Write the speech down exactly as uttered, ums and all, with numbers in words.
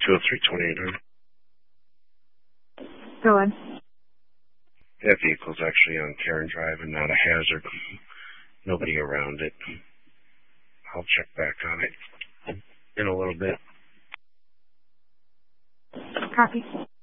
two oh three, twenty-eight hundred. Go on. That vehicle's actually on Karen Drive and not a hazard. Nobody around it. I'll check back on it in a little bit. Copy.